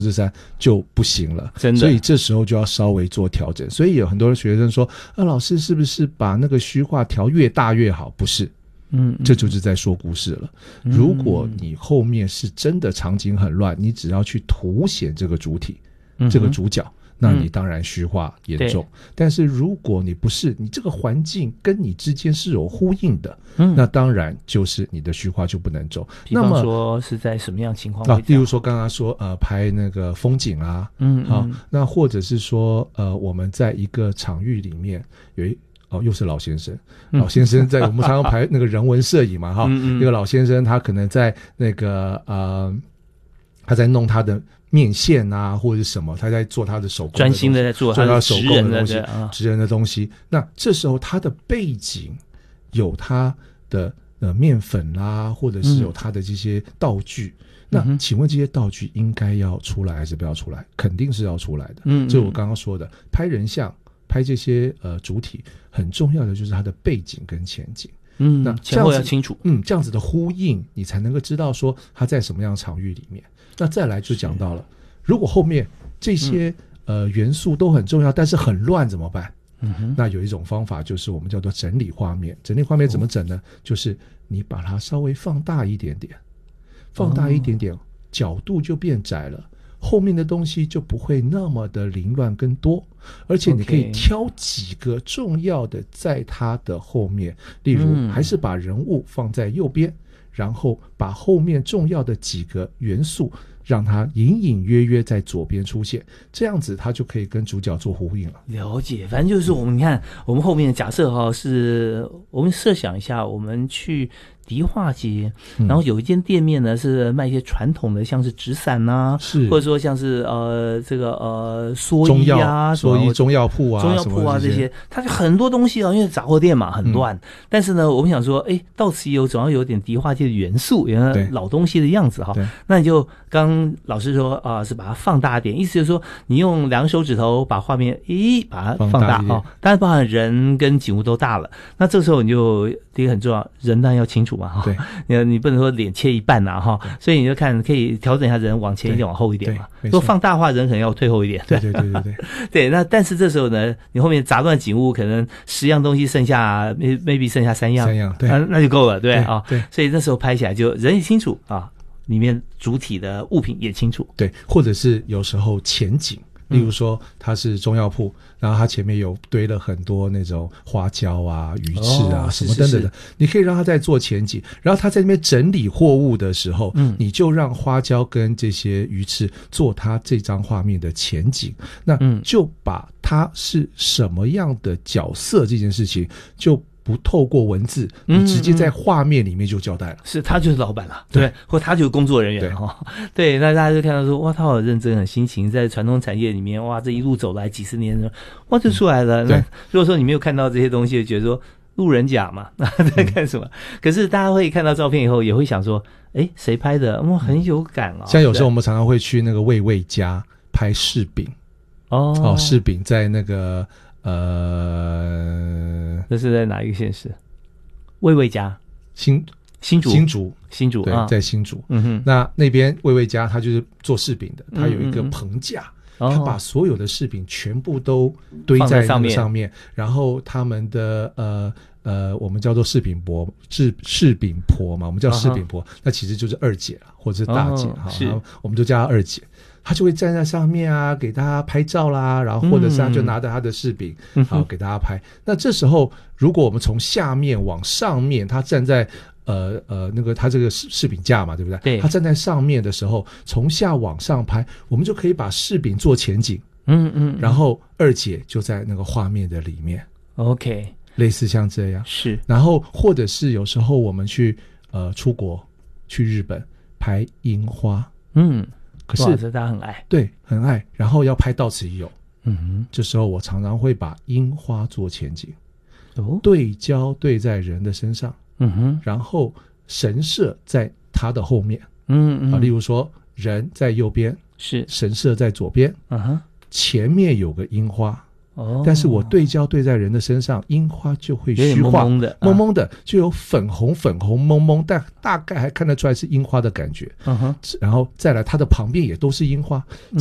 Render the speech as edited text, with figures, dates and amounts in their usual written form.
之山就不行了， 真的。 所以这时候就要稍微做调整。所以有很多学生说，老师是不是把那个虚化调越大越好？不是，这就是在说故事了。如果你后面是真的场景很乱，你只要去凸显这个主体，这个主角，那你当然虚化严重。但是如果你不是，你这个环境跟你之间是有呼应的，那当然就是你的虚化就不能走。 比方说是在什么样情况例如说刚刚说拍那个风景啊，好，那或者是说我们在一个场域里面有又是老先生，老先生在我们常常拍那个人文摄影嘛，哈，那个老先生他可能在那个他在弄他的面线啊，或者是什么，他在做他的手工的专心的在做他的手工的东西，职人的东西。那这时候他的背景有他的面粉啦，或者是有他的这些道具。那请问这些道具应该要出来还是不要出来？肯定是要出来的。这我刚刚说的，拍人像，拍这些主体，很重要的就是它的背景跟前景。 那前后要清楚。 这样子的呼应，你才能够知道说他在什么样的场域里面。那再来就讲到了，如果后面这些元素都很重要，但是很乱怎么办？那有一种方法就是我们叫做整理画面。整理画面怎么整呢？就是你把它稍微放大一点点，角度就变窄了，后面的东西就不会那么的凌乱跟多，而且你可以挑几个重要的在它的后面，例如还是把人物放在右边，然后把后面重要的几个元素让它隐隐约约在左边出现，这样子它就可以跟主角做呼应了。 了解，反正就是你看我们后面的假设是我们设想一下，我们去迪化街，然后有一间店面呢是卖一些传统的，像是纸伞啊，或者说像是这个蓑衣啊， 中药铺啊这些，它就很多东西因为杂货店嘛很乱，但是呢我们想说到此一游总要有点迪化街的元素，有点老东西的样子哈。那你就刚老师说是把它放大一点，意思就是说你用2个手指头把画面把它放大当然包含人跟景物都大了。那这时候你就第一个很重要，人当然要清楚嘛，对，你不能说脸切一半哈，所以你就看可以调整一下人往前一点往后一点嘛。如果放大化人可能要退后一点。对，那但是这时候呢，你后面杂乱景物可能10样东西剩下 maybe 剩下3样，对，那就够了，对。所以那时候拍起来就人也清楚里面主体的物品也清楚。 对，或者是有时候前景。例如说它是中药铺，然后它前面有堆了很多那种花椒啊、鱼翅啊什么等等的，你可以让它在做前景，然后它在那边整理货物的时候，你就让花椒跟这些鱼翅做它这张画面的前景，那就把它是什么样的角色这件事情就不透过文字，你直接在画面里面就交代了。 是他就是老板了，对，或他就是工作人员对，那大家就看到说哇，他好认真很辛勤，在传统产业里面哇，这一路走来几十年，哇就出来了。那如果说你没有看到这些东西，就觉得说路人甲嘛，那在干什么？可是大家会看到照片以后，也会想说，谁拍的？很有感像有时候我们常常会去那个味味家拍柿饼柿饼在那个这是在哪一个县市？味味家新竹对，在新竹。那边味味家他就是做柿饼的，他有一个棚架，他把所有的柿饼全部都堆在那个上面，然后他们的我们叫做柿饼婆嘛，我们叫柿饼婆，那其实就是二姐或者是大姐然后我们就叫她二姐。他就会站在上面给大家拍照啦，然后或者是他就拿着他的柿饼给大家拍。那这时候如果我们从下面往上面，他站在那个他这个柿饼架嘛，对不对？ 对。 他站在上面的时候，从下往上拍，我们就可以把柿饼做前景。然后二姐就在那个画面的里面。 OK， 类似像这样是。 然后或者是有时候我们去出国去日本拍樱花，可是这大家很爱， 对，很爱，然后要拍到此一游。这时候我常常会把樱花做前景，对焦对在人的身上，然后神社在他的后面，例如说人在右边，是神社在左边，前面有个樱花， 但是我对焦对在人的身上，樱花就会虚化，蒙蒙的，就有粉红蒙蒙，但大概还看得出来是樱花的感觉。然后再来它的旁边也都是樱花，